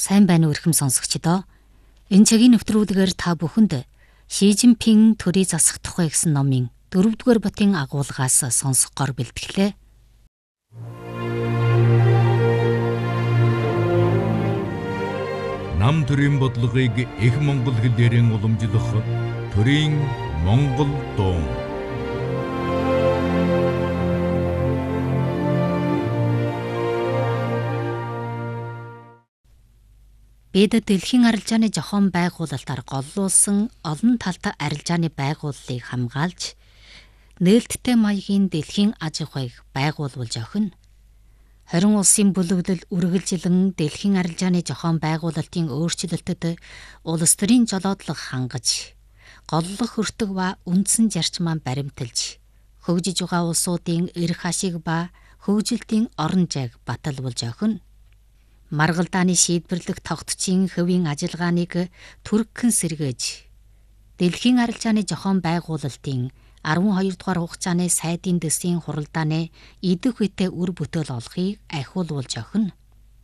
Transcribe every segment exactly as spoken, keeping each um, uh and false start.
Сайн байна уу эрхэм сонсогчдоо. Энэ цагийн нэвтрүүлгээр та бүхэнд Ши Жинпин төрийн засах тухай гэсэн номын дөрөвдүгээр бутын агуулгаас сонсгохоор бэлтгэлээ. Нам төрийн бодлогыг их монгол хэлээрэн уламжлах төрийн монгол дуун. Бид дэлхийн арилжааны зохион байгуулалтаар голлуулсан олон талтай арилжааны байгууллыг хамгаалж, нээлттэй маягийн дэлхийн аж ахуйг байгуулуулж охино. Хорин улсын бүлэглэл үргэлжилэн дэлхийн арилжааны зохион байгуулалтын өөрчлөлтөд улс төрийн жолоодлого хангаж, голлох өртөг ба үндсэн зарчмаа баримталж, хөгжиж байгаа улсуудын эрх ашиг ба хөгжилтийн орон зайг баталуулж охино. Маргалдааны шийдвэрлэх тогтцын хэвийн ажиллагааныг түргэн сэргээж, дэлхийн арилжааны зохион байгуулалтын арван хоёр дугаар хугацааны сайдын дэсийн хуралдааны идэх үедээ үр бүтээл олохыг ахиулуулж охино.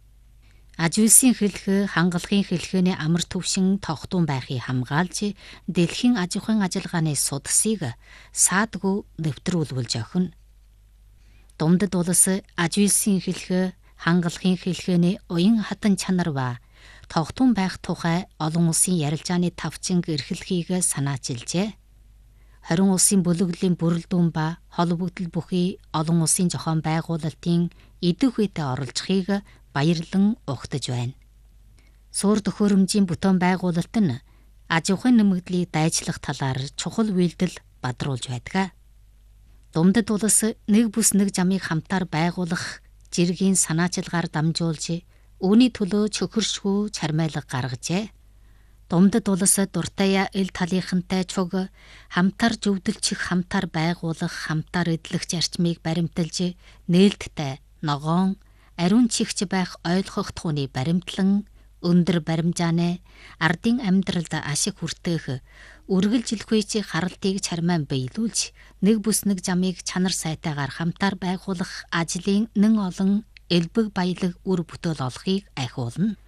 Аж үйлсийн хэлхээ, хангалахын хэлхээний амар төвшин тогтун байхыг хамгаалж, дэлхийн аж ахуйн ажиллагааны судасыг саадгүй нэвтрүүлүүлж охино. Дундад улс аж үйлсийн хэлхээ, хангалахын хэлхээний уян хатан чанар ба тогтун байх тухай олон улсын ярилцааны тавчинг эрхлэхийг санаачилжээ. Хорин улсын бүлэглэлийн бүрэлдэхүүн ба холбогдол бүхий олон улсын зохион байгуулалтын идэх үедээ оролцохыг баярлан угтаж байна. Суур төхөөрөмжийн бүтээн байгуулалт нь аж ахуйн нэмэгдлийг дайчлах талаар чухал үйлдэл бадруулж байдаг. Дундад улс нэг бүс нэг замыг хамтаар байгуулах жиргийн санаачилгаар дамжуулж, үүний төлөө чөхөршгүй чармайлга гаргажээ. Дундад улс дуртая ил талынхантай чуг хамтар зөвдөлчих, хамтар байгуулах, хамтар эдлэх зарчмыг баримталж, нээлттэй, ногоон, ариун чихч байх ойлгох тухны баримтлан, өндөр баримжааны ардын амьдралд ашиг хүртээх үргэлжилгүй харалтыг чармаан биелүүлж, нэг бүс нэг замыг чанар сайтайгаар хамтаар байгуулах ажлын нэн олон элбэг баялаг үр бүтээл олохыг ахиулна.